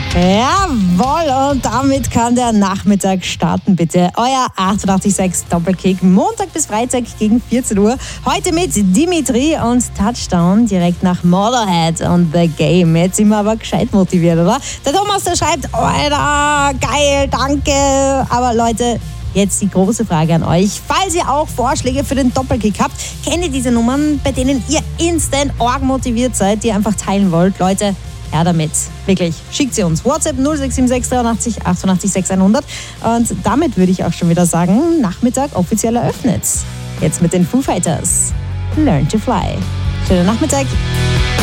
Jawohl, und damit kann der Nachmittag starten, bitte. Euer 88.6 Doppelkick, Montag bis Freitag gegen 14 Uhr. Heute mit Dimitri und Touchdown direkt nach Motorhead und The Game. Jetzt sind wir aber gescheit motiviert, oder? Der Thomas, der schreibt, Alter, geil, danke. Aber Leute, jetzt die große Frage an euch. Falls ihr auch Vorschläge für den Doppelkick habt, kennt ihr diese Nummern, bei denen ihr instant arg motiviert seid, die ihr einfach teilen wollt? Leute, her damit. Wirklich. Schickt sie uns. WhatsApp 0676 83 88 600. Und damit würde ich auch schon wieder sagen, Nachmittag offiziell eröffnet. Jetzt mit den Foo Fighters. Learn to Fly. Schönen Nachmittag.